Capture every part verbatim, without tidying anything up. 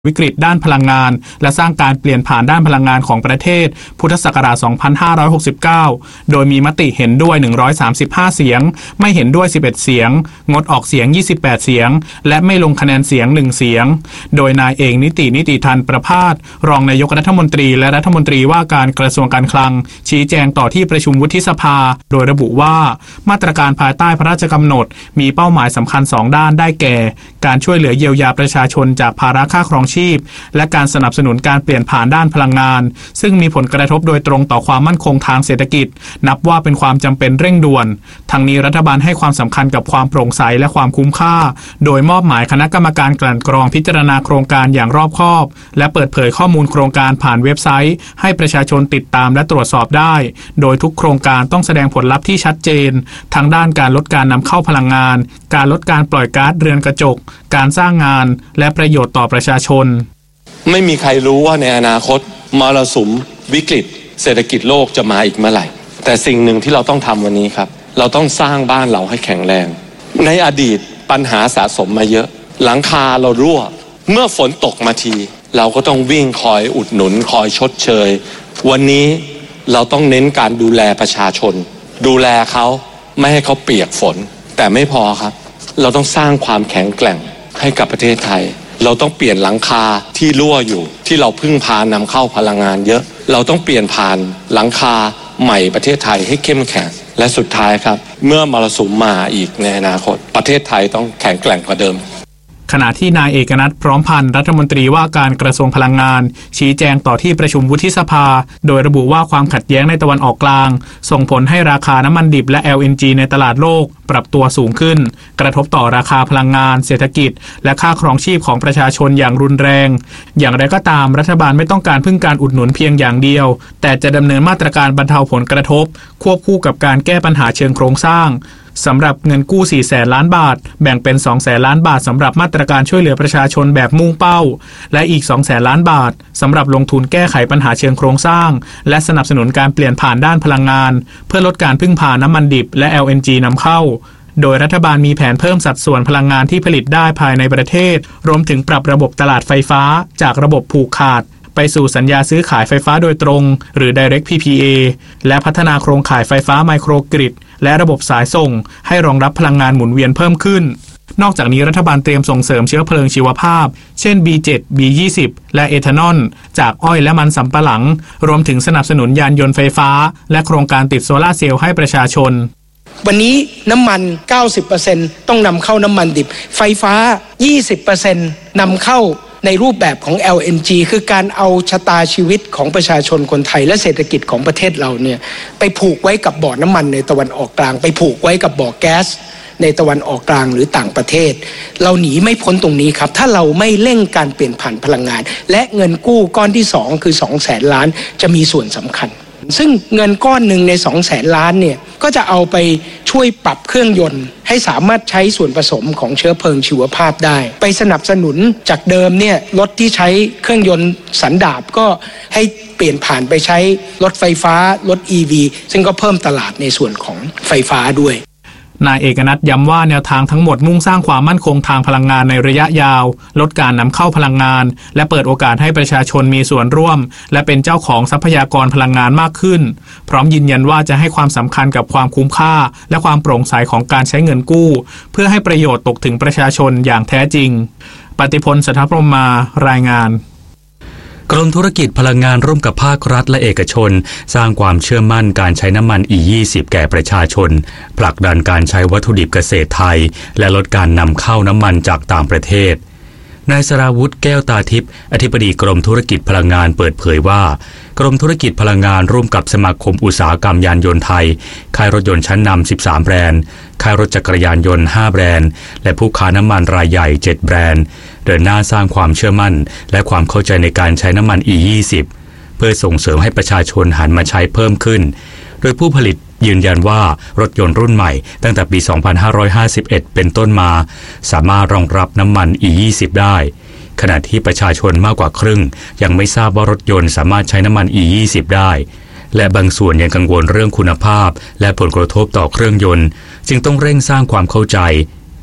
วิกฤตด้านพลังงานและสร้างการเปลี่ยนผ่านด้านพลังงานของประเทศพุทธศักราช สองพันห้าร้อยหกสิบเก้า โดยมีมติเห็นด้วย หนึ่งร้อยสามสิบห้า เสียงไม่เห็นด้วย สิบเอ็ด เสียงงดออกเสียง ยี่สิบแปด เสียงและไม่ลงคะแนนเสียง หนึ่ง เสียงโดยนายเอกนิตินิติธันประภาสรองนายกรัฐมนตรีและรัฐมนตรีว่าการกระทรวงการคลังชี้แจงต่อที่ประชุมวุฒิสภาโดยระบุว่ามาตรการภายใต้พระราชกำหนดมีเป้าหมายสำคัญสองด้านได้แก่การช่วยเหลือเยียวยาประชาชนจากภาระค่าครองชีพและการสนับสนุนการเปลี่ยนผ่านด้านพลังงานซึ่งมีผลกระทบโดยตรงต่อความมั่นคงทางเศรษฐกิจนับว่าเป็นความจำเป็นเร่งด่วนทั้งนี้รัฐบาลให้ความสำคัญกับความโปร่งใสและความคุ้มค่าโดยมอบหมายคณะกรรมการกลั่นกรองพิจารณาโครงการอย่างรอบคอบและเปิดเผยข้อมูลโครงการผ่านเว็บไซต์ให้ประชาชนติดตามและตรวจสอบได้โดยทุกโครงการต้องแสดงผลลัพธ์ที่ชัดเจนทั้งด้านการลดการนำเข้าพลังงานการลดการปล่อยก๊าซเรือนกระจกการสร้างงานและประโยชน์ต่อประชาชนไม่มีใครรู้ว่าในอนาคตมรสุมวิกฤตเศรษฐกิจโลกจะมาอีกเมื่อไหร่แต่สิ่งหนึ่งที่เราต้องทำวันนี้ครับเราต้องสร้างบ้านเราให้แข็งแรงในอดีตปัญหาสะสมมาเยอะหลังคาเรารั่วเมื่อฝนตกมาทีเราก็ต้องวิ่งคอยอุดหนุนคอยชดเชยวันนี้เราต้องเน้นการดูแลประชาชนดูแลเขาไม่ให้เขาเปียกฝนแต่ไม่พอครับเราต้องสร้างความแข็งแกร่งให้กับประเทศไทยเราต้องเปลี่ยนหลังคาที่รั่วอยู่ที่เราพึ่งพานำเข้าพลังงานเยอะเราต้องเปลี่ยนผ่านหลังคาใหม่ประเทศไทยให้เข้มแข็งและสุดท้ายครับเมื่อมรสุมมาอีกในอนาคตประเทศไทยต้องแข็งแกร่งกว่าเดิมขณะที่นายเอกนัทพร้อมพันธ์รัฐมนตรีว่าการกระทรวงพลังงานชี้แจงต่อที่ประชุมวุฒิสภาโดยระบุว่าความขัดแย้งในตะวันออกกลางส่งผลให้ราคาน้ำมันดิบและ แอล เอ็น จี ในตลาดโลกปรับตัวสูงขึ้นกระทบต่อราคาพลังงานเศรษฐกิจและค่าครองชีพของประชาชนอย่างรุนแรงอย่างไรก็ตามรัฐบาลไม่ต้องการพึ่งการอุดหนุนเพียงอย่างเดียวแต่จะดำเนินมาตรการบรรเทาผลกระทบควบคู่กับการแก้ปัญหาเชิงโครงสร้างสำหรับเงินกู้ สี่แสน ล้านบาทแบ่งเป็น สองแสน ล้านบาทสำหรับมาตรการช่วยเหลือประชาชนแบบมุ่งเป้าและอีก สองแสน ล้านบาทสำหรับลงทุนแก้ไขปัญหาเชิงโครงสร้างและสนับสนุนการเปลี่ยนผ่านด้านพลังงานเพื่อลดการพึ่งพาน้ำมันดิบและ แอล เอ็น จี นำเข้าโดยรัฐบาลมีแผนเพิ่มสัดส่วนพลังงานที่ผลิตได้ภายในประเทศรวมถึงปรับระบบตลาดไฟฟ้าจากระบบผูกขาดไปสู่สัญญาซื้อขายไฟฟ้าโดยตรงหรือ Direct พี พี เอ และพัฒนาโครงข่ายไฟฟ้าไมโครกริดและระบบสายส่งให้รองรับพลังงานหมุนเวียนเพิ่มขึ้นนอกจากนี้รัฐบาลเตรียมส่งเสริมเชื้อเพลิงชีวภาพเช่น บี เจ็ด บี ยี่สิบ และเอทานอลจากอ้อยและมันสำปะหลังรวมถึงสนับสนุนยานยนต์ไฟฟ้าและโครงการติดโซล่าร์เซลล์ให้ประชาชนวันนี้น้ำมัน เก้าสิบเปอร์เซ็นต์ ต้องนำเข้าน้ำมันดิบไฟฟ้า ยี่สิบเปอร์เซ็นต์ นำเข้าในรูปแบบของ แอล เอ็น จี คือการเอาชะตาชีวิตของประชาชนคนไทยและเศรษฐกิจของประเทศเราเนี่ยไปผูกไว้กับบ่อน้ำมันในตะวันออกกลางไปผูกไว้กับบ่อแก๊สในตะวันออกกลางหรือต่างประเทศเราหนีไม่พ้นตรงนี้ครับถ้าเราไม่เร่งการเปลี่ยนผ่านพลังงานและเงินกู้ก้อนที่สองคือ สองแสน ล้านจะมีส่วนสำคัญซึ่งเงินก้อนหนึ่งใน สองแสน ล้านเนี่ยก็จะเอาไปช่วยปรับเครื่องยนต์ให้สามารถใช้ส่วนผสมของเชื้อเพลิงชีวภาพได้ไปสนับสนุนจากเดิมเนี่ยรถที่ใช้เครื่องยนต์สันดาปก็ให้เปลี่ยนผ่านไปใช้รถไฟฟ้ารถ อี วี ซึ่งก็เพิ่มตลาดในส่วนของไฟฟ้าด้วยนายเอกนัทย้ำว่าแนวทางทั้งหมดมุ่งสร้างความมั่นคงทางพลังงานในระยะยาวลดการนำเข้าพลังงานและเปิดโอกาสให้ประชาชนมีส่วนร่วมและเป็นเจ้าของทรัพยากรพลังงานมากขึ้นพร้อมยืนยันว่าจะให้ความสำคัญกับความคุ้มค่าและความโปร่งใสของการใช้เงินกู้เพื่อให้ประโยชน์ตกถึงประชาชนอย่างแท้จริงปฏิพล สัทธพรหมมารายงานกรมธุรกิจพลังงานร่วมกับภาครัฐและเอกชนสร้างความเชื่อมั่นการใช้น้ำมัน อี ยี่สิบ แก่ประชาชนผลักดันการใช้วัตถุดิบเกษตรไทยและลดการนำเข้าน้ำมันจากต่างประเทศนายสราวุธแก้วตาทิพย์อธิบดีกรมธุรกิจพลังงานเปิดเผยว่ากรมธุรกิจพลังงานร่วมกับสมาคมอุตสาหกรรมยานยนต์ไทยค่ายรถยนต์ชั้นนำสิบสามแบรนด์ค่ายรถจักรยานยนต์ห้าแบรนด์และผู้ค้าน้ำมันรายใหญ่เจ็ดแบรนด์เดินหน้าสร้างความเชื่อมั่นและความเข้าใจในการใช้น้ำมัน อี ยี่สิบ เพื่อส่งเสริมให้ประชาชนหันมาใช้เพิ่มขึ้นโดยผู้ผลิตยืนยันว่ารถยนต์รุ่นใหม่ตั้งแต่ปี สองพันห้าร้อยห้าสิบเอ็ด เป็นต้นมาสามารถรองรับน้ำมัน อี ยี่สิบ ได้ขณะที่ประชาชนมากกว่าครึ่งยังไม่ทราบว่ารถยนต์สามารถใช้น้ำมัน อี ยี่สิบ ได้และบางส่วนยังกังวลเรื่องคุณภาพและผลกระทบต่อเครื่องยนต์จึงต้องเร่งสร้างความเข้าใจ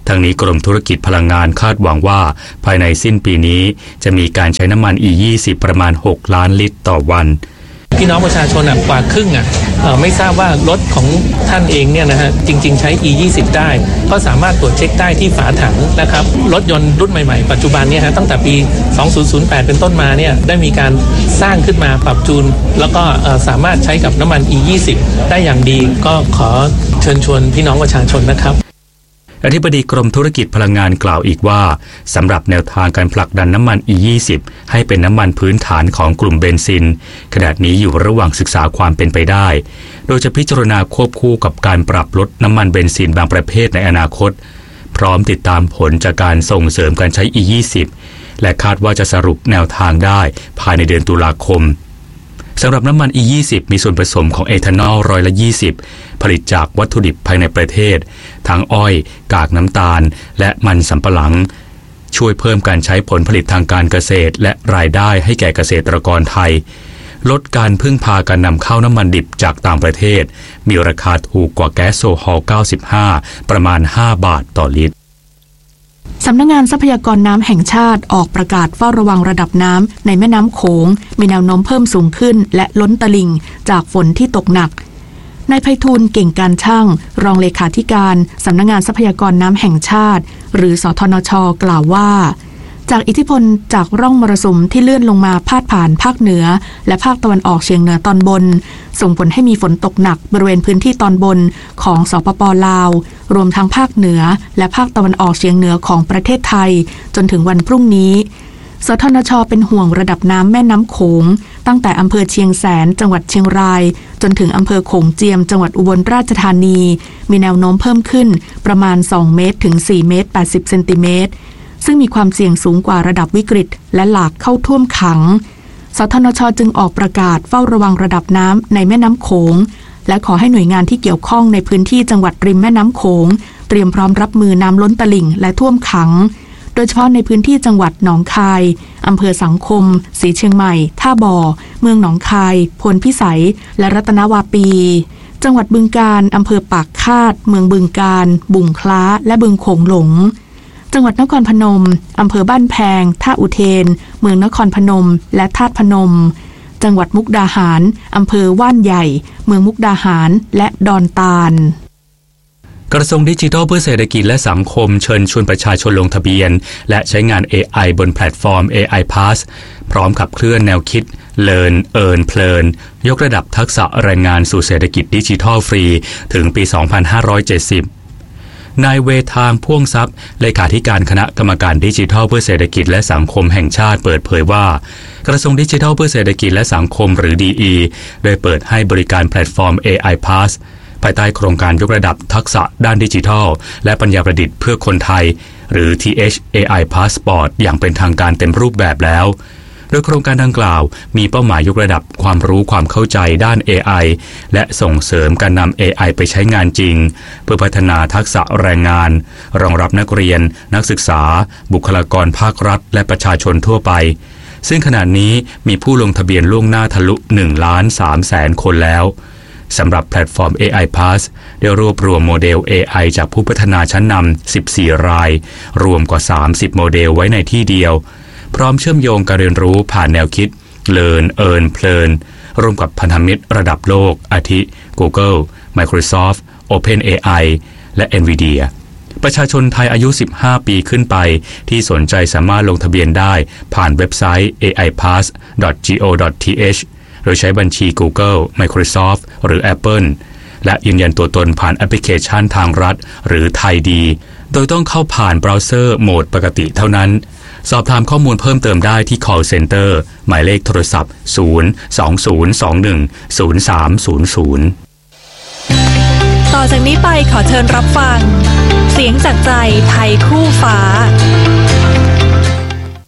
ทางนี้กรมธุรกิจพลังงานคาดหวังว่าภายในสิ้นปีนี้จะมีการใช้น้ำมัน อี ยี่สิบ ประมาณหกล้านลิตรต่อวันพี่น้องประชาชนกว่าครึ่งอ่ะไม่ทราบว่ารถของท่านเองเนี่ยนะฮะจริงๆใช้ อี ยี่สิบ ได้ก็สามารถตรวจเช็คได้ที่ฝาถังนะครับรถยนต์รุ่นใหม่ๆปัจจุบันเนี่ยฮะตั้งแต่ปีสองพันแปดเป็นต้นมาเนี่ยได้มีการสร้างขึ้นมาปรับจูนแล้วก็สามารถใช้กับน้ำมัน อี ยี่สิบ ได้อย่างดีก็ขอเชิญชวนพี่น้องประชาชนนะครับอธิบดีกรมธุรกิจพลังงานกล่าวอีกว่าสำหรับแนวทางการผลักดันน้ำมัน อี ยี่สิบ ให้เป็นน้ำมันพื้นฐานของกลุ่มเบนซินขณะนี้อยู่ระหว่างศึกษาความเป็นไปได้โดยจะพิจารณาควบคู่กับการปรับลดน้ำมันเบนซินบางประเภทในอนาคตพร้อมติดตามผลจากการส่งเสริมการใช้ อี ยี่สิบ และคาดว่าจะสรุปแนวทางได้ภายในเดือนตุลาคมสำหรับน้ำมัน อี ยี่สิบ มีส่วนผสมของเอทานอลร้อยละยี่สิบผลิตจากวัตถุดิบภายในประเทศทั้งอ้อยกากน้ำตาลและมันสำปะหลังช่วยเพิ่มการใช้ผลผลิตทางการเกษตรและรายได้ให้แก่เกษตรกรไทยลดการพึ่งพาการนำเข้าน้ำมันดิบจากต่างประเทศมีราคาถูกกว่าแก๊สโซฮอลเก้าสิบห้าประมาณห้าบาทต่อลิตรสำนักงานทรัพยากรน้ำแห่งชาติออกประกาศเฝ้าระวังระดับน้ำในแม่น้ำโขงมีแนวโน้มเพิ่มสูงขึ้นและล้นตลิ่งจากฝนที่ตกหนักนายไพฑูรย์เก่งการช่างรองเลขาธิการสำนักงานทรัพยากรน้ำแห่งชาติหรือสทนช.กล่าวว่าจากอิทธิพลจากร่องมรสุมที่เลื่อนลงมาพาดผ่านภาคเหนือและภาคตะวันออกเฉียงเหนือตอนบนส่งผลให้มีฝนตกหนักบริเวณพื้นที่ตอนบนของสปป.ลาวรวมทั้งภาคเหนือและภาคตะวันออกเฉียงเหนือของประเทศไทยจนถึงวันพรุ่งนี้สทนช.เป็นห่วงระดับน้ำแม่น้ำโขงตั้งแต่อำเภอเชียงแสนจังหวัดเชียงรายจนถึงอำเภอโขงเจียมจังหวัดอุบลราชธานีมีแนวโน้มเพิ่มขึ้นประมาณสองเมตรถึงสี่เมตรแปดสิบเซนติเมตรซึ่งมีความเสี่ยงสูงกว่าระดับวิกฤตและหลากเข้าท่วมขังสทนช.จึงออกประกาศเฝ้าระวังระดับน้ำในแม่น้ำโขงและขอให้หน่วยงานที่เกี่ยวข้องในพื้นที่จังหวัดริมแม่น้ำโขงเตรียมพร้อมรับมือน้ำล้นตลิ่งและท่วมขังโดยเฉพาะในพื้นที่จังหวัดหนองคายอำเภอสังคมศรีเชียงใหม่ท่าบ่อเมืองหนองคายพลพิสัยและรัตนวาปีจังหวัดบึงกาฬอำเภอปากคาดเมืองบึงกาฬบุงคล้าและบึงโขงหลงจังหวัดนครพนมอำเภอบ้านแพงท่าอุเทนเมืองนครพนมและธาตุพนมจังหวัดมุกดาหารอำเภอว่านใหญ่เมืองมุกดาหารและดอนตาลกระทรวงดิจิทัลเพื่อเศรษฐกิจและสังคมเชิญชวนประชาชนลงทะเบียนและใช้งาน เอ ไอ บนแพลตฟอร์ม เอ ไอ Pass พร้อมขับเคลื่อนแนวคิด Learn Earn เพลินยกระดับทักษะแรงงานสู่เศรษฐกิจดิจิทัลฟรีถึงปี สองพันห้าร้อยเจ็ดสิบนายเวทางพ่วงทรัพย์เลขาธิการคณะกรรมการดิจิทัลเพื่อเศรษฐกิจและสังคมแห่งชาติเปิดเผยว่ากระทรวงดิจิทัลเพื่อเศรษฐกิจและสังคมหรือ ดี อี ได้เปิดให้บริการแพลตฟอร์ม เอ ไอ Pass ภายใต้โครงการยกระดับทักษะด้านดิจิทัลและปัญญาประดิษฐ์เพื่อคนไทยหรือ ที เอช เอ ไอ Passport อย่างเป็นทางการเต็มรูปแบบแล้วโดยโครงการดังกล่าวมีเป้าหมายยกระดับความรู้ความเข้าใจด้าน เอ ไอ และส่งเสริมการนำ เอ ไอ ไปใช้งานจริงเพื่อพัฒนาทักษะแรงงานรองรับนักเรียนนักศึกษาบุคลากรภาครัฐและประชาชนทั่วไปซึ่งขณะนี้มีผู้ลงทะเบียนล่วงหน้าทะลุหนึ่งล้านสามแสนคนแล้วสำหรับแพลตฟอร์ม เอ ไอ Pass ได้รวบรวมโมเดล เอ ไอ จากผู้พัฒนาชั้นนำสิบสี่รายรวมกว่าสามสิบโมเดลไว้ในที่เดียวพร้อมเชื่อมโยงการเรียนรู้ผ่านแนวคิด Learn Earn เพลินร่วมกับพันธมิตรระดับโลกอาทิ Google Microsoft OpenAI และ Nvidia ประชาชนไทยอายุสิบห้าปีขึ้นไปที่สนใจสามารถลงทะเบียนได้ผ่านเว็บไซต์ เอ ไอ พัส ดอท จี โอ ดอท ที เอช โดยใช้บัญชี Google Microsoft หรือ Apple และยืนยันตัวตนผ่านแอปพลิเคชันทางรัฐหรือไทยดีโดยต้องเข้าผ่านเบราว์เซอร์โหมดปกติเท่านั้นสอบถามข้อมูลเพิ่มเติมได้ที่ call center หมายเลขโทรศัพท์ศูนย์ สอง ศูนย์ สอง หนึ่ง ศูนย์ สาม ศูนย์ ศูนย์ต่อจากนี้ไปขอเชิญรับฟังเสียงจากใจไทยคู่ฟ้า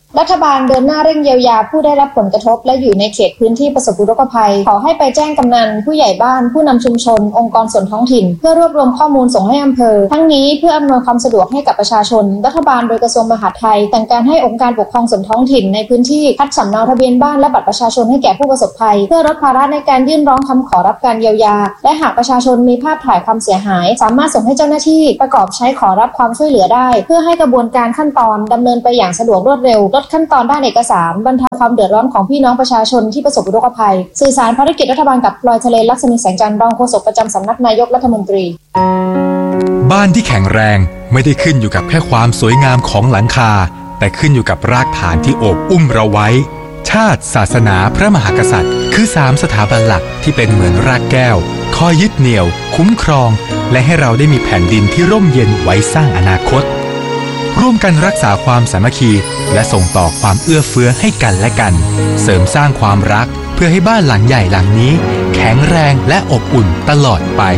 รัฐบาลเดินหน้าเร่งเยียวยาผู้ได้รับผลกระทบและอยู่ในเขตพื้นที่ประสบอุทกภัยขอให้ไปแจ้งกำนันผู้ใหญ่บ้านผู้นำชุมชนองค์กรส่วนท้องถิ่นเพื่อรวบรวมข้อมูลส่งให้อำเภอทั้งนี้เพื่ออำนวยความสะดวกให้กับประชาชนรัฐบาลโดยกระทรวงมหาดไทยสั่งการให้องค์การปกครองส่วนท้องถิ่นในพื้นที่คัดสำเนาทะเบียนบ้านและบัตรประชาชนให้แก่ผู้ประสบภัยเพื่อลดภาระในการยื่นร้องคำขอรับการเยียวยาและหากประชาชนมีภาพถ่ายความเสียหายสามารถส่งให้เจ้าหน้าที่ประกอบใช้ขอรับความช่วยเหลือได้เพื่อให้กระบวนการขั้นตอนดำเนินไปอย่างสะดวกรวดเร็วลดขั้นตอนด้านเอกสารบรรเทาความเดือดร้อนของพี่น้องประชาชนที่ประสบอุทกภัยสื่อสารภารกิจรัฐบาลกับพลอยทะเลลักษณีแสงจันทร์รองโฆษกประจำสำนักนายกรัฐมนตรีบ้านที่แข็งแรงไม่ได้ขึ้นอยู่กับแค่ความสวยงามของหลังคาแต่ขึ้นอยู่กับรากฐานที่โอบอุ้มเราไว้ชาติศาสนาพระมหากษัตริย์คือสามสถาบันหลักที่เป็นเหมือนรากแก้วคอยยึดเหนี่ยวคุ้มครองและให้เราได้มีแผ่นดินที่ร่มเย็นไว้สร้างอนาคตร่วมกันรักษาความสามัคคีและส่งต่อความเอื้อเฟื้อให้กันและกันเสริมสร้างความรักเพื่อให้บ้านหลังใหญ่หลังนี้แข็งแรงและอบอุ่นตลอดไป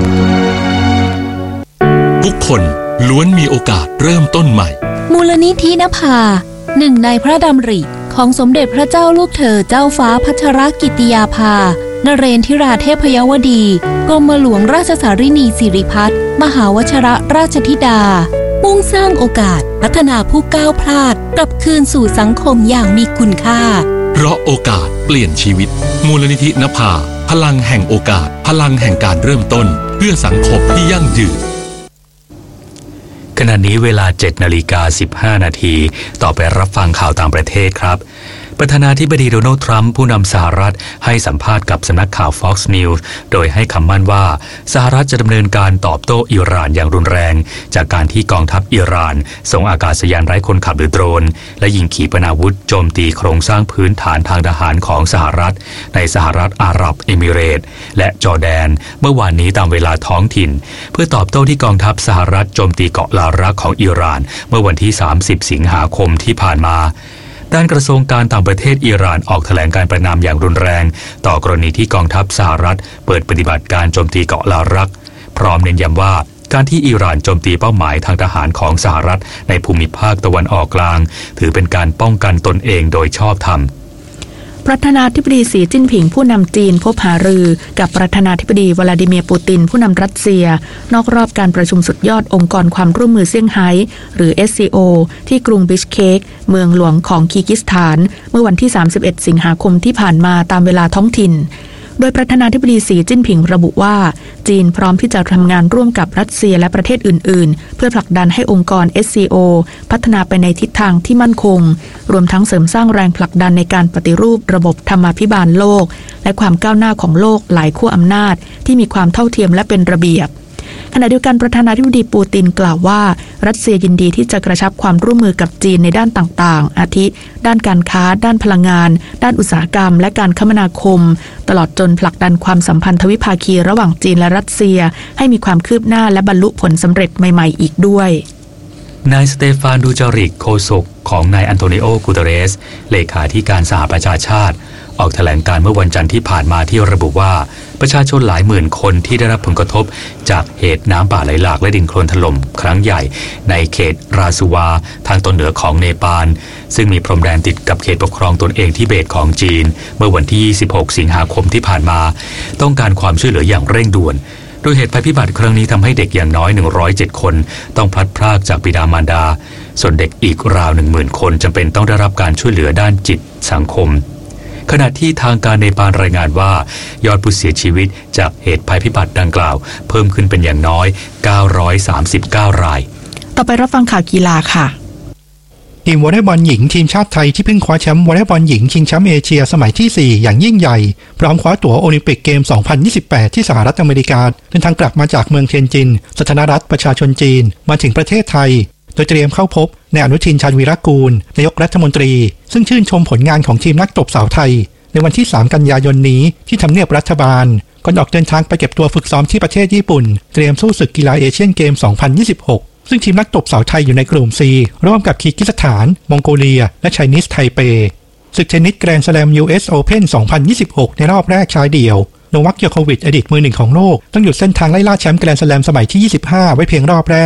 ทุกคนล้วนมีโอกาสเริ่มต้นใหม่มูลนิธินภาหนึ่งในพระดำริของสมเด็จพระเจ้าลูกเธอเจ้าฟ้าพัชรกิติยาภานเรนทิราเทพยวดีกรมหลวงราชสารินีสิริพัฒน์มหาวชิรราชธิดามุ่งสร้างโอกาสพัฒนาผู้ก้าวพลาดกลับคืนสู่สังคมอย่างมีคุณค่าเพราะโอกาสเปลี่ยนชีวิตมูลนิธินภาพลังแห่งโอกาสพลังแห่งการเริ่มต้นเพื่อสังคมที่ยั่งยืนขณะนี้เวลา เจ็ดนาฬิกาสิบห้านาทีต่อไปรับฟังข่าวต่างประเทศครับประธานาธิบดีโดนัลด์ทรัมป์ผู้นำสหรัฐให้สัมภาษณ์กับสำนักข่าว Fox News โดยให้คำมั่นว่าสหรัฐจะดำเนินการตอบโต้อิหร่านอย่างรุนแรงจากการที่กองทัพอิหร่านส่งอากาศยานไร้คนขับหรือโดรนและยิงขีปนาวุธโจมตีโครงสร้างพื้นฐานทางทหารของสหรัฐในสหรัฐอาหรับเอมิเรตส์และจอร์แดนเมื่อวานนี้ตามเวลาท้องถิ่นเพื่อตอบโต้ที่กองทัพสหรัฐโจมตีเกาะลารักของอิหร่านเมื่อวันที่สามสิบสิงหาคมที่ผ่านมาด้านกระทรวงการต่างประเทศอิหร่านออกแถลงการประณามอย่างรุนแรงต่อกรณีที่กองทัพสหรัฐเปิดปฏิบัติการโจมตีเกาะลารักพร้อมเน้นย้ำว่าการที่อิหร่านโจมตีเป้าหมายทางทหารของสหรัฐในภูมิภาคตะวันออกกลางถือเป็นการป้องกันตนเองโดยชอบธรรมประธานาธิบดีสีจิ้นผิงผู้นำจีนพบหารือกับประธานาธิบดีวลาดิเมียร์ปูตินผู้นำรัสเซียนอกรอบการประชุมสุดยอดองค์กรความร่วมมือเซี่ยงไฮ้หรือ เอส ซี โอ ที่กรุงบิชเคกเมืองหลวงของคีร์กิสถานเมื่อวันที่สามสิบเอ็ดสิงหาคมที่ผ่านมาตามเวลาท้องถิ่นโดยประธานาธิบดีสีจิ้นผิงระบุว่าจีนพร้อมที่จะทำงานร่วมกับรัสเซียและประเทศอื่นๆเพื่อผลักดันให้องค์กร เอส ซี โอ พัฒนาไปในทิศทางที่มั่นคงรวมทั้งเสริมสร้างแรงผลักดันในการปฏิรูประบบธรรมาภิบาลโลกและความก้าวหน้าของโลกหลายขั้วอำนาจที่มีความเท่าเทียมและเป็นระเบียบขณะเดียวกันประธานาธิบดีปูตินกล่าวว่ารัสเซียยินดีที่จะกระชับความร่วมมือกับจีนในด้านต่างๆอาทิ ด้านการค้าด้านพลังงานด้านอุตสาหกรรมและการคมนาคมตลอดจนผลักดันความสัมพันธ์ทวิภาคีระหว่างจีนและรัสเซียให้มีความคืบหน้าและบรรลุผลสำเร็จใหม่ๆอีกด้วยนายสเตฟานดูจาริกโฆษกของนายอันโตนิโอ กูเตเรสเลขาธิการสหประชาชาติออกแถลงการเมื่อวันจันทร์ที่ผ่านมาที่ระบุว่าประชาชนหลายหมื่นคนที่ได้รับผลกระทบจากเหตุน้ำป่าไหลหลากและดินโคลนถล่มครั้งใหญ่ในเขตราซูวาทางตอนเหนือของเนปาลซึ่งมีพรมแดนติดกับเขตปกครองตนเองทิเบตของจีนเมื่อวันที่ยี่สิบหกสิงหาคมที่ผ่านมาต้องการความช่วยเหลืออย่างเร่งด่วนโดยเหตุภัยพิบัติครั้งนี้ทำให้เด็กอย่างน้อยหนึ่งร้อยเจ็ดคนต้องพลัดพรากจากบิดามารดาส่วนเด็กอีกราว หนึ่งหมื่น คนจำเป็นต้องได้รับการช่วยเหลือด้านจิตสังคมขณะที่ทางการเนปาลรายงานว่ายอดผู้เสียชีวิตจากเหตุภัยพิบัติดังกล่าวเพิ่มขึ้นเป็นอย่างน้อยเก้าร้อยสามสิบเก้ารายต่อไปรับฟังข่าวกีฬาค่ะทีมวอลเลย์บอลหญิงทีมชาติไทยที่เพิ่งคว้าแชมป์วอลเลย์บอลหญิงชิงแชมป์เอเชียสมัยที่สี่อย่างยิ่งใหญ่พร้อมคว้าตั๋วโอลิมปิกเกมสองพันยี่สิบแปดที่สหรัฐอเมริกาเดินทางกลับมาจากเมืองเทียนจินสาธารณรัฐประชาชนจีนมาถึงประเทศไทยโดยเตรียมเข้าพบนายอนุทินชาญวีรกูลนายกรัฐมนตรีซึ่งชื่นชมผลงานของทีมนักตบสาวไทยในวันที่สามกันยายนนี้ที่ทำเนียบรัฐบาลก่อนออกเดินทางไปเก็บตัวฝึกซ้อมที่ประเทศญี่ปุ่นเตรียมสู้ศึกกีฬาเอเชียนเกมสองพันยี่สิบหกซึ่งทีมนักตบสาวไทยอยู่ในกลุ่ม C ร่วมกับคีร์กิสถานมองโกเลียและไชนีสไทเปศึกเทนนิสแกรนด์สแลม ยู เอส Open สองพันยี่สิบหกในรอบแรกชายเดี่ยวโนวัค โยโควิชอดีตมือหนึ่งของโลกต้องหยุดเส้นทางไล่ล่าแชมป์แกรนด์สแลมสมัยที่ยี่สิบห้าไว้เพียงรอบแรก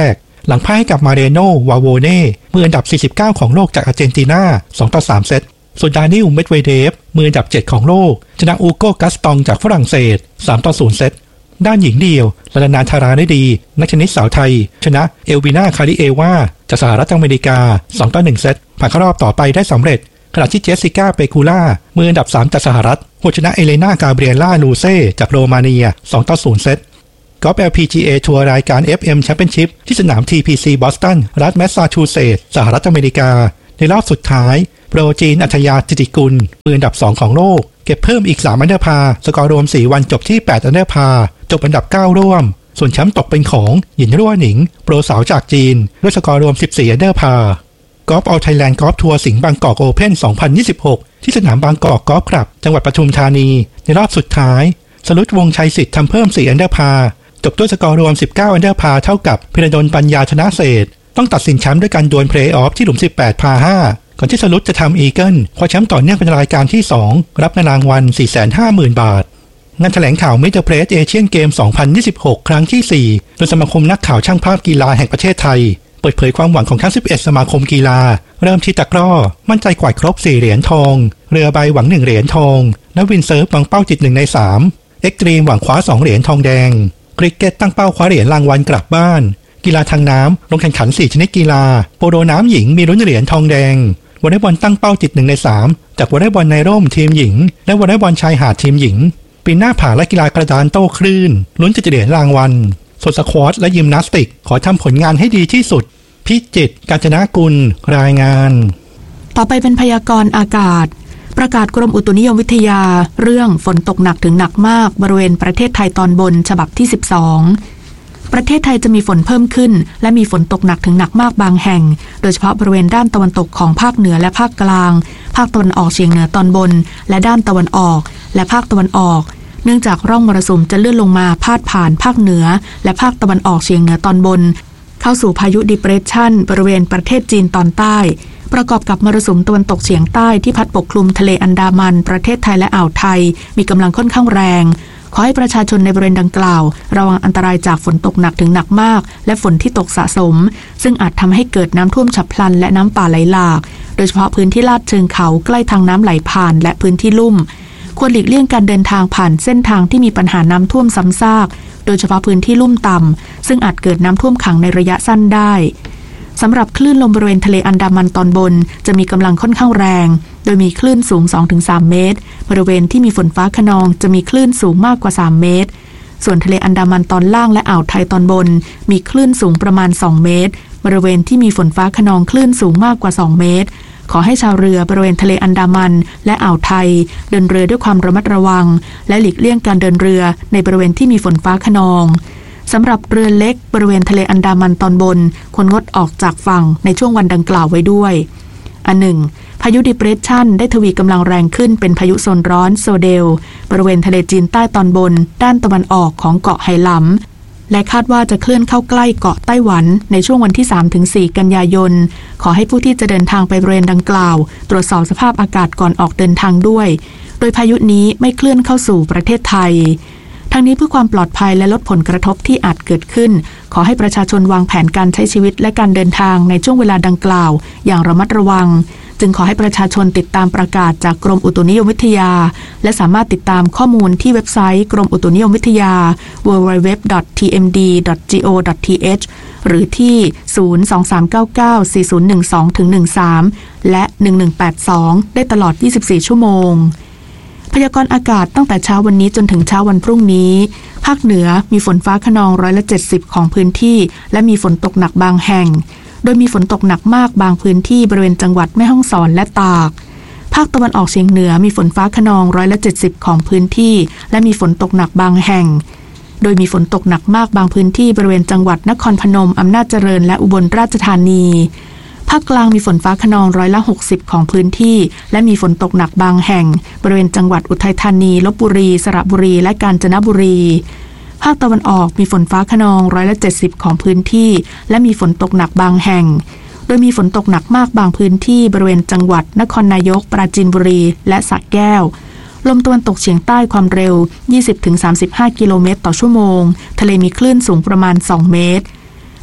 หลังพ่ายให้กับมาเรโนวาโวเน่มืออันดับสี่สิบเก้าของโลกจากอาร์เจนตินา สองต่อสาม เซตส่วนดานิลเมดเวเดฟมืออันดับเจ็ดของโลกชนะอูโกกัสตองจากฝรั่งเศส สามต่อศูนย์ เซตด้านหญิงเดี่ยวลาลานาธาราได้ดีนักเทนนิสสาวไทยชนะเอลบินาคาริเอวาจากสหรัฐอเมริกา สองต่อหนึ่ง เซตผ่านเข้ารอบต่อไปได้สำเร็จขณะที่เจสสิก้าเปคูล่ามืออันดับสามจากสหรัฐหัวชนะเอเลนากาเบรียล่าลูเซ่จากโรมาเนีย สองต่อศูนย์ เซตกอล์ฟ แอล พี จี เอ ทัวร์รายการ เอฟ เอ็ม Championship ที่สนาม ที พี ซี บอสตันรัฐแมสซาชูเซตส์สหรัฐอเมริกาในรอบสุดท้ายโปรจีนอัธยาจิติกุลมืออันดับสองของโลกเก็บเพิ่มอีกสามอันเดอร์พาสกอร์รวมสี่วันจบที่แปดอันเดอร์พาจบอันดับเก้าร่วมส่วนแชมป์ตกเป็นของหยินรั่วหนิงโปรสาวจากจีนด้วยสกอร์รวมสิบสี่อันเดอร์พากอล์ฟออลไทยแลนด์กอล์ฟทัวร์สิงห์บางกอกโอเพ่นสองพันยี่สิบหกที่สนามบางกอกกอล์ฟคลับจังหวัดปทุมธานีในรอบสุดท้ายสรุตวงชัยสิทธิ์ทำเพิ่มสี่อันเดอร์พาจบด้วยสกอร์รวมสิบเก้าอันเดอร์พาเท่ากับพิรดลปัญญาชนะเศษต้องตัดสินแชมป์ด้วยการดวลเพลย์ออฟที่หลุมสิบแปดพาห้าก่อนที่สรุตจะทำอีเกิลคว้าแชมป์ต่อเนื่องเป็นรายการที่สองรับเงินรางวัล สี่แสนห้าหมื่น บาทงานแถลงข่าวมิสเตอร์เพรสเอเชียนเกม สองพันยี่สิบหก ครั้งที่สี่โดยสมาคมนักข่าวช่างภาพกีฬาแห่งประเทศไทยเปิดเผยความหวังของทั้งสิบเอ็ดสมาคมกีฬาเริ่มที่ตะกร้อมั่นใจกวาดครบสี่เหรียญทองเรือใบหวังหนึ่งเหรียญทองและวินเซิร์ฟวางเป้าจิตหนึ่งในสามเอ็กตรีมหวังคว้าสองเหรียญทองแดงคริกเก็ตตั้งเป้าคว้าเหรียญรางวัลกลับบ้านกีฬาทางน้ำลงแข่งขันสี่ชนิดกีฬาโปโลน้ำหญิงมีลุ้นเหรียญทองแดงวอลเลย์บอลตั้งเป้าจิตหนึ่งในสามจากวอลเลย์บอลในร่มทีมหญิงและวอลเลย์บอลชายหาดทีมหญิงปีหน้าผาและกีฬากระดานโต้คลื่นลุ้นจะเหรียญรางวัลส่วนสควอตและยิมนาสติกขอทำผลงานให้ดีที่สุดพิจิตร กาญจนกุลรายงานต่อไปเป็นพยากรณ์อากาศประกาศกรมอุตุนิยมวิทยาเรื่องฝนตกหนักถึงหนักมากบริเวณประเทศไทยตอนบนฉบับที่สิบสองประเทศไทยจะมีฝนเพิ่มขึ้นและมีฝนตกหนักถึงหนักมากบางแห่งโดยเฉพาะบริเวณด้านตะวันตกของภาคเหนือและภาคกลางภาคตะวันออกเฉียงเหนือตอนบนและด้านตะวันออกและภาคตะวันออกเนื่องจากร่องมรสุมจะเลื่อนลงมาพาดผ่านภาคเหนือและภาคตะวันออกเฉียงเหนือตอนบนเข้าสู่พายุดิเพรสชันบริเวณประเทศจีนตอนใต้ประกอบกับมรสุมตะวันตกเฉียงใต้ที่พัดปกคลุมทะเลอันดามันประเทศไทยและอ่าวไทยมีกำลังค่อนข้างแรงขอให้ประชาชนในบริเวณดังกล่าวระวังอันตรายจากฝนตกหนักถึงหนักมากและฝนที่ตกสะสมซึ่งอาจทำให้เกิดน้ำท่วมฉับพลันและน้ำป่าไหลหลากโดยเฉพาะพื้นที่ลาดเชิงเขาใกล้ทางน้ำไหลผ่านและพื้นที่ลุ่มควรหลีกเลี่ยงการเดินทางผ่านเส้นทางที่มีปัญหาน้ำท่วมซ้ำซากโดยเฉพาะพื้นที่ลุ่มต่ำซึ่งอาจเกิดน้ำท่วมขังในระยะสั้นได้สำหรับคลื่นลมบริเวณทะเลอันดามันตอนบนจะมีกำลังค่อนข้างแรงโดยมีคลื่นสูง สองถึงสาม เมตรบริเวณที่มีฝนฟ้าคะนองจะมีคลื่นสูงมากกว่าสามเมตรส่วนทะเลอันดามันตอนล่างและอ่าวไทยตอนบนมีคลื่นสูงประมาณสองเมตรบริเวณที่มีฝนฟ้าคะนองคลื่นสูงมากกว่าสองเมตรขอให้ชาวเรือบริเวณทะเลอันดามันและอ่าวไทยเดินเรือด้วยความระมัดระวังและหลีกเลี่ยงการเดินเรือในบริเวณที่มีฝนฟ้าคะนองสำหรับเรือเล็กบริเวณทะเลอันดามันตอนบนควรงดออกจากฝั่งในช่วงวันดังกล่าวไว้ด้วยอันหนึ่งพายุดิเพรสชันได้ทวีกำลังแรงขึ้นเป็นพายุโซนร้อนโซเดลบริเวณทะเลจีนใต้ตอนบนด้านตะวันออกของเกาะไหหลำและคาดว่าจะเคลื่อนเข้าใกล้เกาะไต้หวันในช่วงวันที่ สามถึงสี่ กันยายนขอให้ผู้ที่จะเดินทางไปบริเวณดังกล่าวตรวจสอบสภาพอากาศก่อนออกเดินทางด้วยโดยพายุนี้ไม่เคลื่อนเข้าสู่ประเทศไทยทั้งนี้เพื่อความปลอดภัยและลดผลกระทบที่อาจเกิดขึ้นขอให้ประชาชนวางแผนการใช้ชีวิตและการเดินทางในช่วงเวลาดังกล่าวอย่างระมัดระวังจึงขอให้ประชาชนติดตามประกาศจากกรมอุตุนิยมวิทยาและสามารถติดตามข้อมูลที่เว็บไซต์กรมอุตุนิยมวิทยา ดับเบิลยู ดับเบิลยู ดับเบิลยู ดอท ที เอ็ม ดี ดอท จี โอ ดอท ที เอช หรือที่ ศูนย์ สอง สาม เก้า เก้า สี่ ศูนย์ หนึ่ง สอง หนึ่ง สาม และ หนึ่ง หนึ่ง แปด สอง ได้ตลอด ยี่สิบสี่ ชั่วโมงพยากรณ์อากาศตั้งแต่เช้าวันนี้จนถึงเช้าวันพรุ่งนี้ภาคเหนือมีฝนฟ้าคะนองร้อยละเจ็ดสิบของพื้นที่และมีฝนตกหนักบางแห่งโดยมีฝนตกหนักมากบางพื้นที่บริเวณจังหวัดแม่ฮ่องสอนและตากภาคตะวันออกเฉียงเหนือมีฝนฟ้าคะนองร้อยละเจ็ดสิบของพื้นที่และมีฝนตกหนักบางแห่งโดยมีฝนตกหนักมากบางพื้นที่บริเวณจังหวัดนครพนมอำนาจเจริญและอุบลราชธานีภาคกลางมีฝนฟ้าคะนองร้อยละหกสิบของพื้นที่และมีฝนตกหนักบางแห่งบริเวณจังหวัดอุทัยธานีลพบุรีสระบุรีและกาญจนบุรีภาคตะวันออกมีฝนฟ้าคะนองร้อยละเจ็ดสิบของพื้นที่และมีฝนตกหนักบางแห่งโดยมีฝนตกหนักมากบางพื้นที่บริเวณจังหวัดนครนายกปราจีนบุรีและสระแก้วลมตะวันตกเฉียงใต้ความเร็ว ยี่สิบถึงสามสิบห้า กิโลเมตรต่อชั่วโมงทะเลมีคลื่นสูงประมาณสองเมตร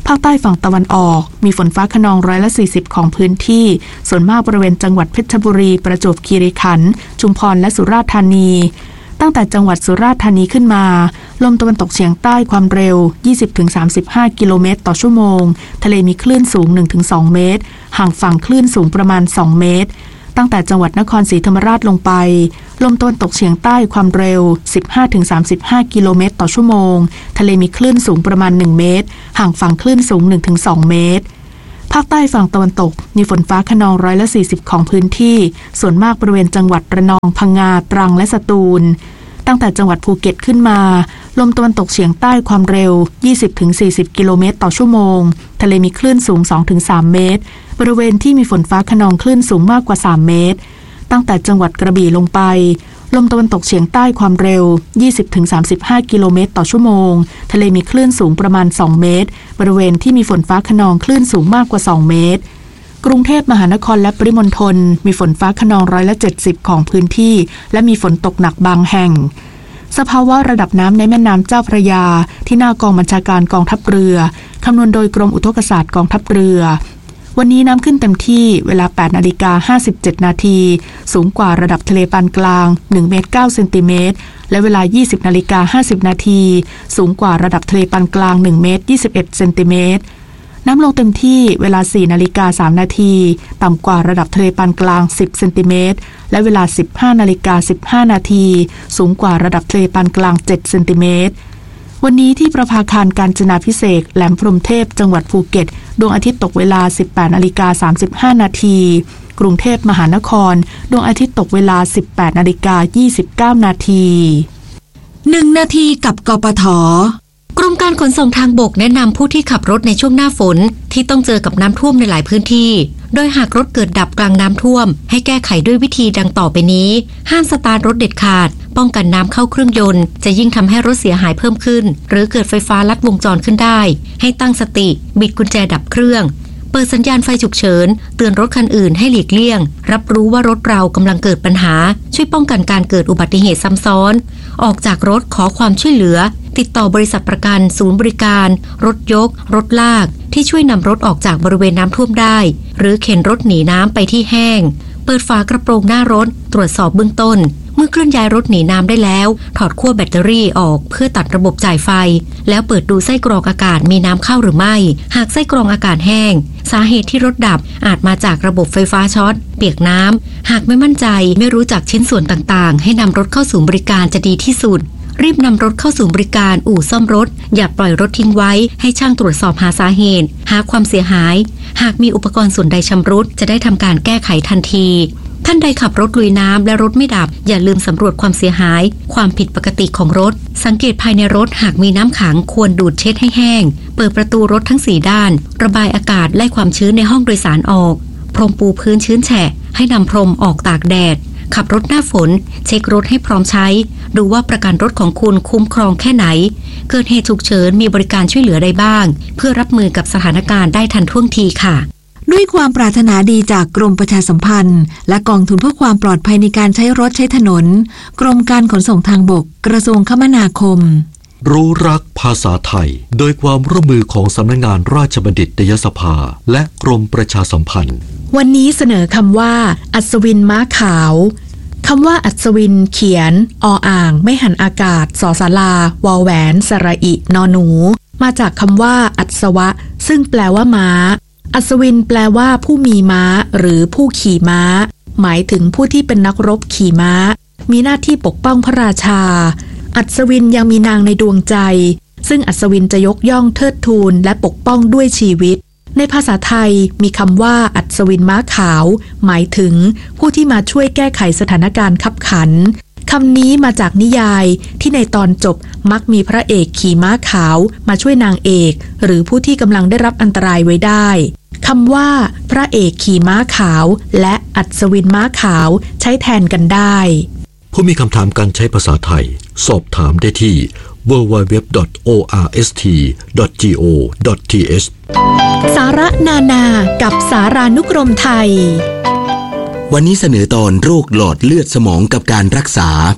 ภาคใต้ฝั่งตะวันออกมีฝนฟ้าคะนองร้อยละสี่สิบของพื้นที่ส่วนมากบริเวณจังหวัดเพชรบุรีประจวบคีรีขันธ์ชุมพรและสุราษฎร์ธานีตั้งแต่จังหวัดสุราษฎร์ธานีขึ้นมาลมตะวันตกเฉียงใต้ความเร็ว ยี่สิบถึงสามสิบห้า กิโลเมตรต่อชั่วโมงทะเลมีคลื่นสูง หนึ่งถึงสอง เมตรห่างฝั่งคลื่นสูงประมาณสองเมตรตั้งแต่จังหวัดนครศรีธรรมราชลงไปลมตะวันตกเฉียงใต้ความเร็ว สิบห้าถึงสามสิบห้า กิโลเมตรต่อชั่วโมงทะเลมีคลื่นสูงประมาณหนึ่งเมตรห่างฝั่งคลื่นสูง หนึ่งถึงสอง เมตรภาคใต้ฝั่งตะวันตกมีฝนฟ้าคะนองร้อยละสี่สิบของพื้นที่ส่วนมากบริเวณจังหวัดระนองพังงาตรังและสตูลตั้งแต่จังหวัดภูเก็ตขึ้นมาลมตะวันตกเฉียงใต้ความเร็ว ยี่สิบถึงสี่สิบ กิโลเมตรต่อชั่วโมงทะเลมีคลื่นสูง สองถึงสาม เมตรบริเวณที่มีฝนฟ้าคะนองคลื่นสูงมากกว่าสามเมตรตั้งแต่จังหวัดกระบี่ลงไปลมตะวันตกเฉียงใต้ความเร็ว ยี่สิบถึงสามสิบห้า กิโลเมตรต่อชั่วโมงทะเลมีคลื่นสูงประมาณสองเมตรบริเวณที่มีฝนฟ้าคะนองคลื่นสูงมากกว่าสองเมตรกรุงเทพมหานครและปริมณฑลมีฝนฟ้าคะนองร้อยละเจ็ดสิบของพื้นที่และมีฝนตกหนักบางแห่งสภาวะระดับน้ำในแม่น้ำเจ้าพระยาที่หน้ากองบัญชาการกองทัพเรือคำนวณโดยกรมอุทกศาสตร์กองทัพเรือวันนี้น้ำขึ้นเต็มที่เวลา แปดนาฬิกาห้าสิบเจ็ด นาทีสูงกว่าระดับทะเลปานกลางหนึ่งเมตรเก้าเซนติเมตรและเวลา ยี่สิบนาฬิกาห้าสิบ นาทีสูงกว่าระดับทะเลปานกลางหนึ่งเมตรยี่สิบเอ็ดเซนติเมตรน้ำลงเต็มที่เวลา สี่นาฬิกาสาม นาทีต่ำกว่าระดับทะเลปานกลางสิบเซนติเมตรและเวลา สิบห้านาฬิกาสิบห้า นาทีสูงกว่าระดับทะเลปานกลางเจ็ดเซนติเมตรวันนี้ที่ประภาคารกาญจนาภิเษกแหลมพรหมเทพจังหวัดภูเก็ตดวงอาทิตย์ตกเวลา สิบแปดนาฬิกาสามสิบห้า นาทีกรุงเทพมหานครดวงอาทิตย์ตกเวลา สิบแปดนาฬิกายี่สิบเก้า นาทีหนึ่งนาทีกับกปท.กรมการขนส่งทางบกแนะนำผู้ที่ขับรถในช่วงหน้าฝนที่ต้องเจอกับน้ำท่วมในหลายพื้นที่โดยหากรถเกิดดับกลางน้ำท่วมให้แก้ไขด้วยวิธีดังต่อไปนี้ห้ามสตาร์ทรถเด็ดขาดป้องกันน้ำเข้าเครื่องยนต์จะยิ่งทำให้รถเสียหายเพิ่มขึ้นหรือเกิดไฟฟ้าลัดวงจรขึ้นได้ให้ตั้งสติบิดกุญแจดับเครื่องเปิดสัญญาณไฟฉุกเฉินเตือนรถคันอื่นให้หลีกเลี่ยงรับรู้ว่ารถเรากำลังเกิดปัญหาช่วยป้องกันการเกิดอุบัติเหตุซ้ำซ้อนออกจากรถขอความช่วยเหลือติดต่อบริษัทประกันศูนย์บริการรถยกรถลากที่ช่วยนำรถออกจากบริเวณน้ำท่วมได้หรือเข็นรถหนีน้ำไปที่แห้งเปิดฝากระโปรงหน้ารถตรวจสอบเบื้องต้นเมื่อเคลื่อนย้ายรถหนีน้ำได้แล้วถอดขั้วแบตเตอรี่ออกเพื่อตัดระบบจ่ายไฟแล้วเปิดดูไส้กรองอากาศมีน้ำเข้าหรือไม่หากไส้กรองอากาศแห้งสาเหตุที่รถดับอาจมาจากระบบไฟฟ้าช็อตเปียกน้ำหากไม่มั่นใจไม่รู้จักชิ้นส่วนต่างๆให้นำรถเข้าศูนย์บริการจะดีที่สุดรีบนำรถเข้าศูนย์บริการอู่ซ่อมรถอย่าปล่อยรถทิ้งไว้ให้ช่างตรวจสอบหาสาเหตุหาความเสียหายหากมีอุปกรณ์ส่วนใดชำรุดจะได้ทำการแก้ไขทันทีท่านใดขับรถลุยน้ำและรถไม่ดับอย่าลืมสำรวจความเสียหายความผิดปกติของรถสังเกตภายในรถหากมีน้ำขังควรดูดเช็ดให้แห้งเปิดประตูรถทั้งสี่ด้านระบายอากาศไล่ความชื้นในห้องโดยสารออกพรมปูพื้นชื้นแฉะให้นำพรมออกตากแดดขับรถหน้าฝนเช็ครถให้พร้อมใช้ดูว่าประกันรถของคุณคุ้มครองแค่ไหนเกิดเหตุฉุกเฉินมีบริการช่วยเหลือใดบ้างเพื่อรับมือกับสถานการณ์ได้ทันท่วงทีค่ะด้วยความปรารถนาดีจากกรมประชาสัมพันธ์และกองทุนเพื่อความปลอดภัยในการใช้รถใช้ถนนกรมการขนส่งทางบกกระทรวงคมนาคมรู้รักภาษาไทยโดยความร่วมมือของสำนักงานราชบัณฑิตยสภาและกรมประชาสัมพันธ์วันนี้เสนอคำว่าอัศวินม้าขาวคำว่าอัศวินเขียนออ่างไม่หันอากาศสอศาลาวอแหวนสระอินอหนูมาจากคำว่าอัศวะซึ่งแปลว่าม้าอัศวินแปลว่าผู้มีม้าหรือผู้ขี่ม้าหมายถึงผู้ที่เป็นนักรบขี่ม้ามีหน้าที่ปกป้องพระราชาอัศวินยังมีนางในดวงใจซึ่งอัศวินจะยกย่องเทิดทูนและปกป้องด้วยชีวิตในภาษาไทยมีคำว่าอัศวินม้าขาวหมายถึงผู้ที่มาช่วยแก้ไขสถานการณ์คับขันคำนี้มาจากนิยายที่ในตอนจบมักมีพระเอกขี่ม้าขาวมาช่วยนางเอกหรือผู้ที่กำลังได้รับอันตรายไว้ได้คำว่าพระเอกขี่ม้าขาวและอัศวินม้าขาวใช้แทนกันได้ผู้มีคำถามการใช้ภาษาไทยสอบถามได้ที่ ดับเบิลยู ดับเบิลยู ดับเบิลยู ดอท โอ อาร์ เอส ที ดอท จี โอ ดอท ที เอชสาระนานากับสารานุกรมไทยวันนี้เสนอตอนโรคหลอดเลือดสมองกับการรักษา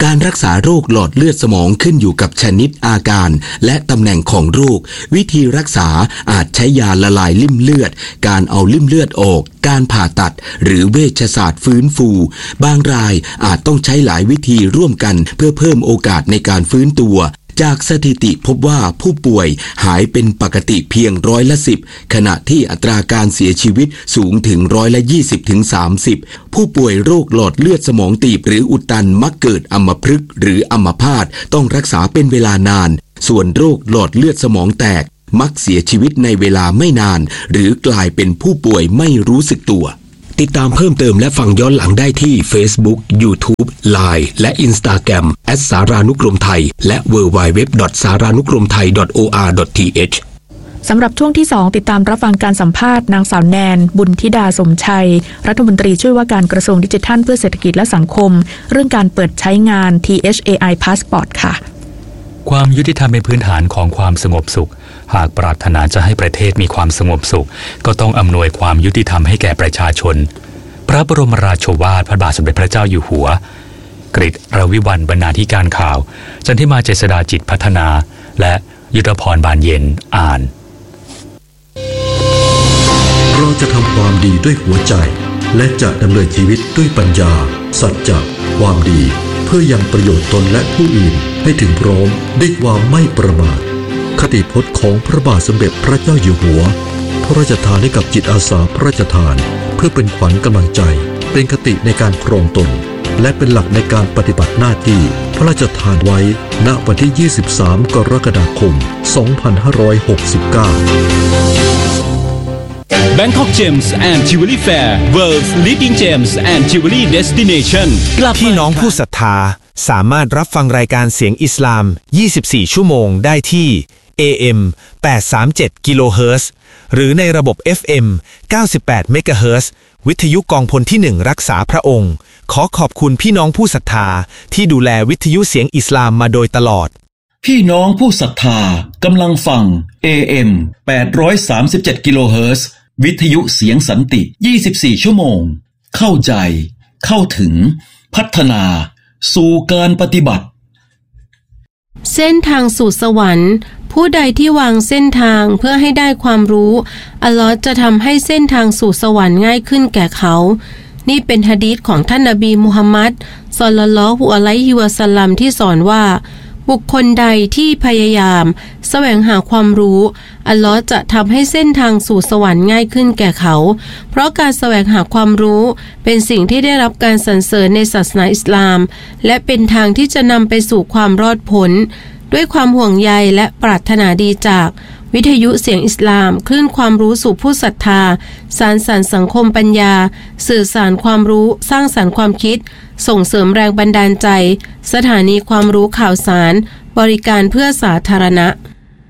การรักษาโรคหลอดเลือดสมองขึ้นอยู่กับชนิดอาการและตำแหน่งของโรควิธีรักษาอาจใช้ยาละลายลิ่มเลือดการเอาลิ่มเลือดออกการผ่าตัดหรือเวชศาสตร์ฟื้นฟูบางรายอาจต้องใช้หลายวิธีร่วมกันเพื่อเพิ่มโอกาสในการฟื้นตัวจากสถิติพบว่าผู้ป่วยหายเป็นปกติเพียงร้อยละสิบขณะที่อัตราการเสียชีวิตสูงถึงร้อยละยี่สิบถึงสามสิบผู้ป่วยโรคหลอดเลือดสมองตีบหรืออุดตันมักเกิดอัมพฤกษ์หรืออัมพาตต้องรักษาเป็นเวลานานส่วนโรคหลอดเลือดสมองแตกมักเสียชีวิตในเวลาไม่นานหรือกลายเป็นผู้ป่วยไม่รู้สึกตัวติดตามเพิ่มเติมและฟังย้อนหลังได้ที่ Facebook YouTube ไลน์ และ Instagram แอท สารานุกรมไทยและ ดับเบิลยู ดับเบิลยู ดับเบิลยู ดอท สารานุกรมไทย ดอท โอ อาร์ ดอท ที เอชสำหรับช่วงที่สองติดตามรับฟังการสัมภาษณ์นางสาวแนนบุญธิดาสมชัยรัฐมนตรีช่วยว่าการกระทรวงดิจิทัลเพื่อเศรษฐกิจและสังคมเรื่องการเปิดใช้งาน ที เอช เอ ไอ Passport ค่ะความยุติธรรมเป็นพื้นฐานของความสงบสุขหากปรารถนาจะให้ประเทศมีความสงบสุขก็ต้องอำนวยความยุติธรรมให้แก่ประชาชนพระบรมราโชวาทพระบาทสมเด็จพระเจ้าอยู่หัวกฤษรวิวัลย์บรรณาธิการข่าวจันทิมาเจษฎาจิตพัฒนาและยุทธพรบานเย็นอ่านเราจะทำความดีด้วยหัวใจและจะดำเนินชีวิตด้วยปัญญาสัจจะความดีเพื่อยังประโยชน์ตนและผู้อื่นให้ถึงพร้อมด้วยความไม่ประมาทคติพจน์ของพระบาทสมเด็จพระเจ้าอยู่หัวพระราชทานให้กับจิตอาสาพระราชทานเพื่อเป็นขวัญกำลังใจเป็นคติในการครองตนและเป็นหลักในการปฏิบัติหน้าที่พระราชทานไว้ณวันที่ยี่สิบสามกรกฎาคมสองพันห้าร้อยหกสิบเก้า Bangkok Gems and Jewelry Fair World's Leading Gems and Jewelry Destination พี่น้องผู้ศรัทธาสามารถรับฟังรายการเสียงอิสลามยี่สิบสี่ชั่วโมงได้ที่ เอ เอ็ม แปดสามเจ็ด กิโลเฮิรตซ์หรือในระบบ เอฟ เอ็ม เก้าสิบแปด เมกะเฮิรตซ์วิทยุกองพลที่หนึ่งรักษาพระองค์ขอขอบคุณพี่น้องผู้ศรัทธาที่ดูแลวิทยุเสียงอิสลามมาโดยตลอดพี่น้องผู้ศรัทธากำลังฟัง เอ เอ็ม แปดร้อยสามสิบเจ็ด กิโลเฮิรตซ์วิทยุเสียงสันติยี่สิบสี่ชั่วโมงเข้าใจเข้าถึงพัฒนาสู่การปฏิบัติเส้นทางสู่สวรรค์ผู้ใดที่วางเส้นทางเพื่อให้ได้ความรู้อัลเลาะห์จะทำให้เส้นทางสู่สวรรค์ง่ายขึ้นแก่เขานี่เป็นหะดีษของท่านนบีมุฮัมมัดศ็อลลัลลอฮุอะลัยฮิวะซัลลัมที่สอนว่าบุคคลใดที่พยายามแสวงหาความรู้อัลเลาะห์จะทำให้เส้นทางสู่สวรรค์ง่ายขึ้นแก่เขาเพราะการแสวงหาความรู้เป็นสิ่งที่ได้รับการสรรเสริญในศาสนาอิสลามและเป็นทางที่จะนำไปสู่ความรอดพ้นด้วยความห่วงใยและปรารถนาดีจากวิทยุเสียงอิสลามคลื่นความรู้สู่ผู้ศรัทธาสานสรรค์สังคมปัญญาสื่อสารความรู้สร้างสรรค์ความคิดส่งเสริมแรงบันดาลใจสถานีความรู้ข่าวสารบริการเพื่อสาธารณะ